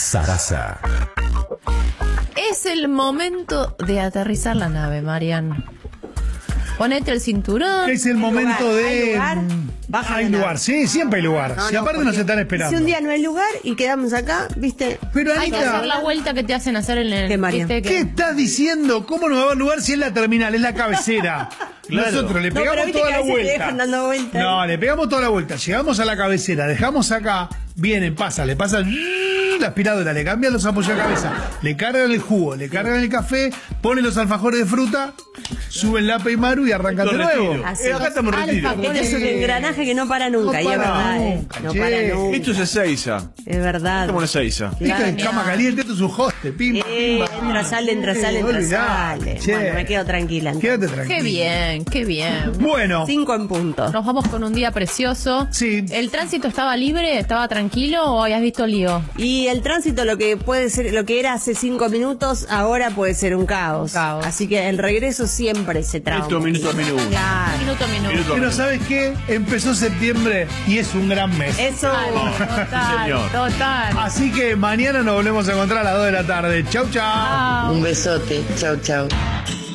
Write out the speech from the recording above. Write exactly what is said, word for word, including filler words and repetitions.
Sarasa. Es el momento de aterrizar la nave, Marian. Ponete el cinturón. Es el momento lugar, de... ¿hay lugar? Baja Hay la lugar, nave. sí, siempre hay lugar. No, si no, aparte nos porque están esperando. Si un día no hay lugar y quedamos acá, ¿viste? Pero Hay que Anita, hacer la vuelta que te hacen hacer en el... ¿Qué, Marian? ¿viste? Que- ¿qué estás diciendo? ¿Cómo nos va a dar lugar si es la terminal, es la cabecera? Claro. Nosotros le No, pegamos pero viste toda que a la veces te vuelta. dejan dando vueltas. No, le pegamos toda la vuelta. Llegamos a la cabecera, dejamos acá, vienen, pasa, le pasan la aspiradora, le cambian los apoyos de cabeza, le cargan el jugo, le cargan el café, ponen los alfajores de fruta, suben la Maru y arrancan de Lo nuevo. retiro. Así. Eh, acá estamos en retiro. Alfajores. Este es un engranaje que no para nunca, No y es para verdad, ¿eh? nunca, No che. para nunca. Esto es Ezeiza. Es verdad. Estamos en Ezeiza. Esto Claro. es cama caliente, esto es un hoste, pimba, Eh, pimba. entra, sale, entra, sale, entra, Olvidá, sale. che. Bueno, me quedo tranquila. entonces. Quédate tranquilo. Qué bien, qué bien. Bueno, Cinco en punto. Nos vamos con un día precioso. Sí. ¿El tránsito estaba libre? ¿Estaba tranquilo o habías visto lío? Y el tránsito, lo que puede ser, lo que era hace cinco minutos, ahora puede ser un caos. Un caos. Así que el regreso siempre se traba. Esto minuto a minuto. Claro. Minuto a minuto. Minuto a pero minuto. ¿sabes qué? Empezó septiembre y es un gran mes. Eso. Total, señor. total. Así que mañana nos volvemos a encontrar a las dos de la tarde. Chau, chau. Chao. Un besote. Chau, chau.